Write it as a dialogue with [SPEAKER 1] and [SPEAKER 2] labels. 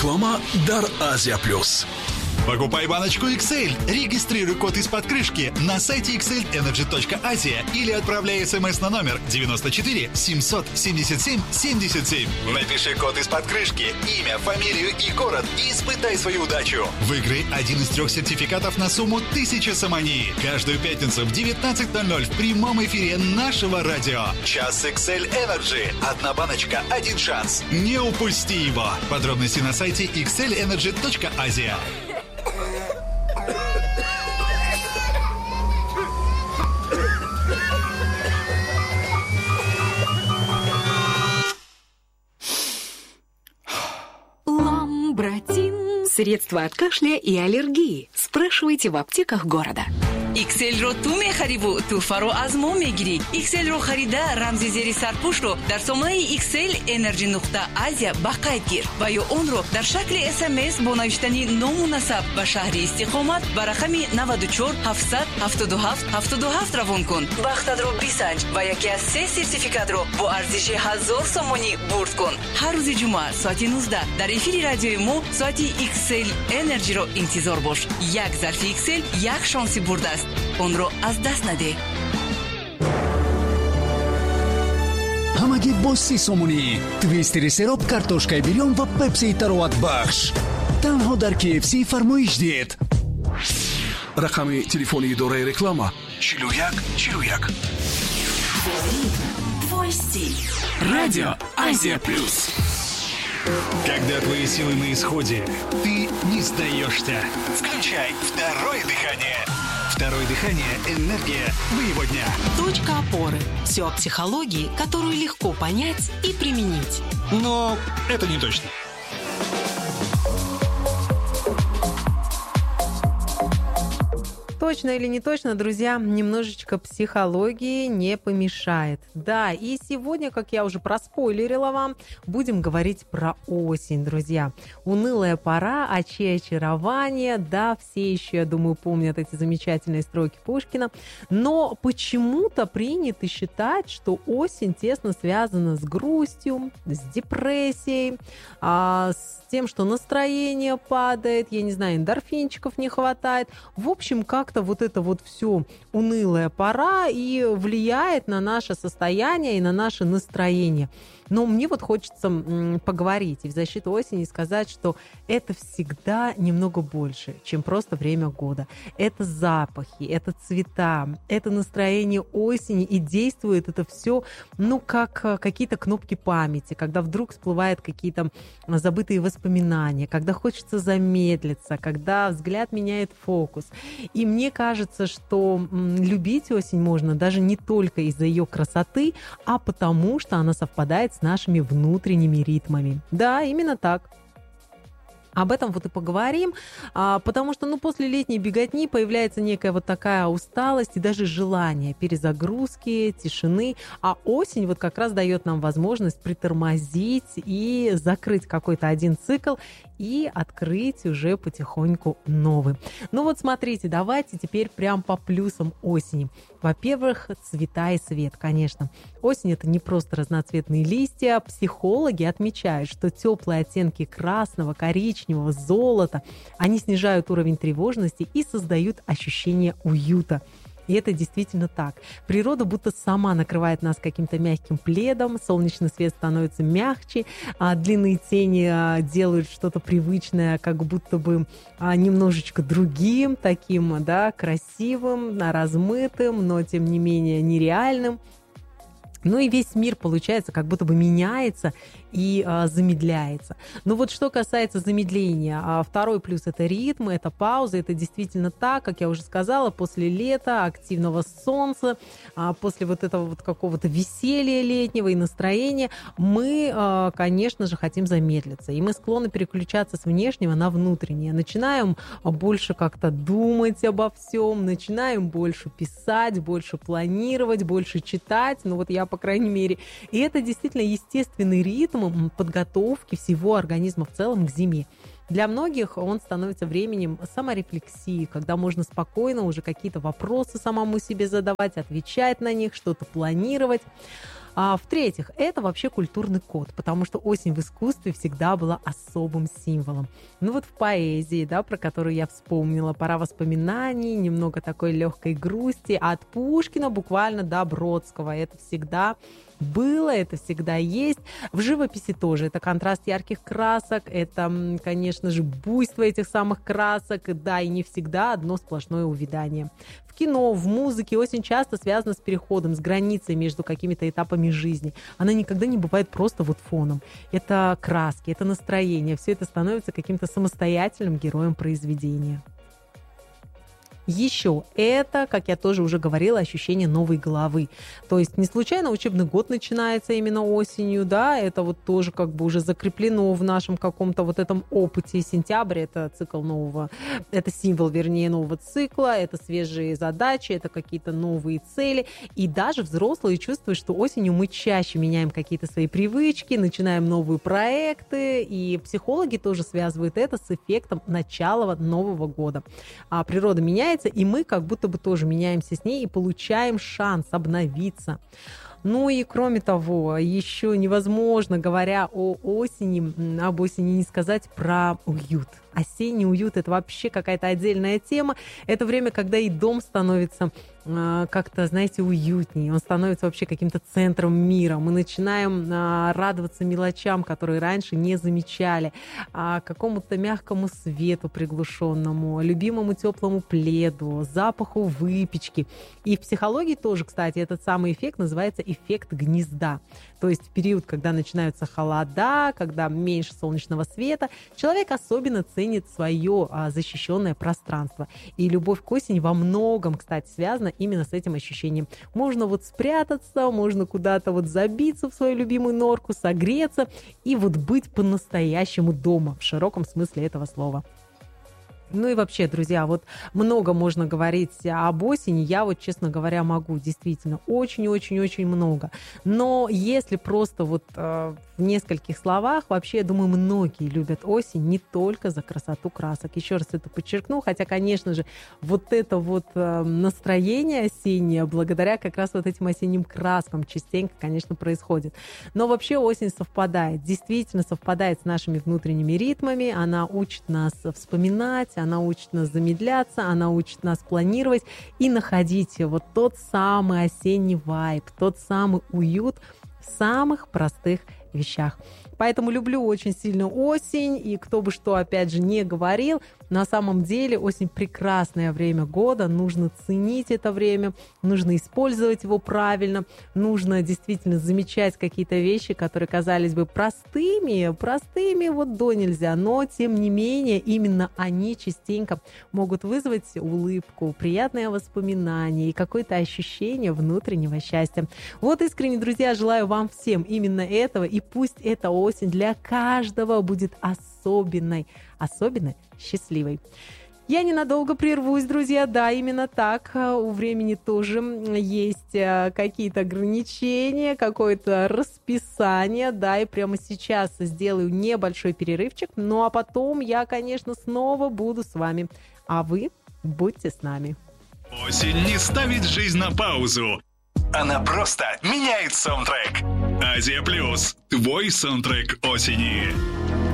[SPEAKER 1] Реклама Дар Азия Плюс.
[SPEAKER 2] Покупай баночку XL, регистрируй код из-под крышки на сайте xlenergy.asia или отправляй смс на номер 94 777 77. Напиши код из-под крышки, имя, фамилию и город и испытай свою удачу. Выиграй один из 3 сертификатов на сумму 1000 самани. Каждую пятницу в 19:00 в прямом эфире нашего радио. Час XL Energy. Одна баночка, один шанс. Не упусти его. Подробности на сайте xlenergy.asia.
[SPEAKER 3] Ламбратин. Средства от кашля и аллергии. Спрашивайте в аптеках города.
[SPEAKER 4] XL-ро ту мехарибу, турфаро аз мо мегирӣ. XL-ро харида рамзи зери сарпӯшро дар сомонаи XL-Energy.Asia ба қайд гир ва ё онро дар шакли SMS бо навиштани ному насаб ва шаҳри истиқомат ба рақами 94 700 77 77 равон кун. Вақтатро бисанҷ ва яке аз 3 сертификатро бо арзиши 1000 сомонӣ бурд кун. ҳар рӯзи ҷумъа соати 19 дар эфири радиои мо соати XL-Energy-ро интизор бош. Як зарфи XL, як шонси бурд аст. онро аз даст наде.
[SPEAKER 5] ҳамагӣ бо 30 сомонӣ твистери сероб, картошкаи бирён ва пепсии тароватбахш танҳо дар KFC фармоиш диед.
[SPEAKER 1] Рақами телефони идораи реклама 41 41.
[SPEAKER 3] Твой стиль.
[SPEAKER 1] Радио Азия Плюс.
[SPEAKER 2] Когда твои силы на исходе, ты не сдаешься. Включай второе дыхание. Второе дыхание – энергия твоего дня.
[SPEAKER 3] Точка опоры. Все о психологии, которую легко понять и применить.
[SPEAKER 2] Но это не точно.
[SPEAKER 6] Точно или не точно, друзья, немножечко психологии не помешает. Да, и сегодня, как я уже проспойлерила вам, будем говорить про осень, друзья. Унылая пора, а чьи очарования, да, все еще, я думаю, помнят эти замечательные строки Пушкина. Но почему-то принято считать, что осень тесно связана с грустью, с депрессией, с тем, что настроение падает, я не знаю, эндорфинчиков не хватает. В общем, как-то вот это вот все унылая пора и влияет на наше состояние и на наше настроение. Но мне вот хочется поговорить и в защиту осени сказать, что это всегда немного больше, чем просто время года. Это запахи, это цвета, это настроение осени, и действует это все, ну, как какие-то кнопки памяти, когда вдруг всплывают какие-то забытые воспоминания, когда хочется замедлиться, когда взгляд меняет фокус. И мне кажется, что любить осень можно даже не только из-за ее красоты, а потому что она совпадает с нашими внутренними ритмами. Да, именно так. Об этом вот и поговорим, потому что, после летней беготни появляется некая вот такая усталость и даже желание перезагрузки, тишины, а осень вот как раз дает нам возможность притормозить и закрыть какой-то один цикл и открыть уже потихоньку новый. Ну вот смотрите, давайте теперь прям по плюсам осени. Во-первых, цвета и свет, конечно. Осень – это не просто разноцветные листья. Психологи отмечают, что теплые оттенки красного, коричневого, золота, они снижают уровень тревожности и создают ощущение уюта. И это действительно так. Природа будто сама накрывает нас каким-то мягким пледом, солнечный свет становится мягче, а длинные тени делают что-то привычное, как будто бы немножечко другим, таким, да, красивым, размытым, но тем не менее нереальным. Ну и весь мир, получается, как будто бы меняется и замедляется. Но вот что касается замедления, второй плюс – это ритм, это пауза, это действительно так, как я уже сказала, после лета, активного солнца, после вот этого вот какого-то веселья летнего и настроения, мы, конечно же, хотим замедлиться, и мы склонны переключаться с внешнего на внутреннее. Начинаем больше как-то думать обо всем, начинаем больше писать, больше планировать, больше читать, ну вот я, по крайней мере. И это действительно естественный ритм подготовки всего организма в целом к зиме. Для многих он становится временем саморефлексии, когда можно спокойно уже какие-то вопросы самому себе задавать, отвечать на них, что-то планировать. В-третьих, это вообще культурный код, потому что осень в искусстве всегда была особым символом. Ну вот в поэзии, да, про которую я вспомнила, пора воспоминаний, немного такой легкой грусти, от Пушкина буквально до Бродского. Это всегда было, это всегда есть. В живописи тоже. Это контраст ярких красок, это, конечно же, буйство этих самых красок, да, и не всегда одно сплошное увядание. В кино, в музыке осень часто связана с переходом, с границей между какими-то этапами жизни. Она никогда не бывает просто вот фоном. Это краски, это настроение. Все это становится каким-то самостоятельным героем произведения. Еще это, как я тоже уже говорила, ощущение новой главы. То есть не случайно учебный год начинается именно осенью, да, это вот тоже как бы уже закреплено в нашем каком-то вот этом опыте. Сентябрь — это цикл нового, это символ, вернее, нового цикла, это свежие задачи, это какие-то новые цели. И даже взрослые чувствуют, что осенью мы чаще меняем какие-то свои привычки, начинаем новые проекты, и психологи тоже связывают это с эффектом начала нового года. А природа меняется, и мы как будто бы тоже меняемся с ней и получаем шанс обновиться. Ну и кроме того, еще невозможно, говоря об осени, не сказать про уют. Осенний уют — это вообще какая-то отдельная тема. Это время, когда и дом становится как-то, знаете, уютнее. Он становится вообще каким-то центром мира. Мы начинаем радоваться мелочам, которые раньше не замечали. Какому-то мягкому свету приглушенному, любимому теплому пледу, запаху выпечки. И в психологии тоже, кстати, этот самый эффект называется эффект гнезда. То есть в период, когда начинаются холода, когда меньше солнечного света, человек особенно ценит свое защищенное пространство. И любовь к осени во многом, кстати, связана именно с этим ощущением. Можно вот спрятаться, можно куда-то вот забиться в свою любимую норку, согреться и вот быть по-настоящему дома в широком смысле этого слова. Ну и вообще, друзья, вот много можно говорить об осени, я вот, честно говоря, могу, действительно, очень-очень-очень много. Но если просто вот в нескольких словах, вообще, я думаю, многие любят осень не только за красоту красок. Еще раз это подчеркну, хотя, конечно же, вот это вот настроение осеннее, благодаря как раз вот этим осенним краскам частенько, конечно, происходит. Но вообще осень совпадает, действительно совпадает с нашими внутренними ритмами, она учит нас вспоминать, она учит нас замедляться, она учит нас планировать и находить вот тот самый осенний вайб, тот самый уют в самых простых вещах. Поэтому люблю очень сильно осень, и кто бы что, опять же, не говорил, на самом деле осень — прекрасное время года, нужно ценить это время, нужно использовать его правильно, нужно действительно замечать какие-то вещи, которые казались бы простыми вот до нельзя, но тем не менее именно они частенько могут вызвать улыбку, приятное воспоминание и какое-то ощущение внутреннего счастья. Вот искренне, друзья, желаю вам всем именно этого, и пусть эта осень для каждого будет особенно счастливой. Я ненадолго прервусь, друзья, да, именно так, у времени тоже есть какие-то ограничения, какое-то расписание, да, и прямо сейчас сделаю небольшой перерывчик, ну а потом я, конечно, снова буду с вами, а вы будьте с нами.
[SPEAKER 2] Осень не ставит жизнь на паузу. Она просто меняет саундтрек. Азия Плюс. Твой саундтрек осени.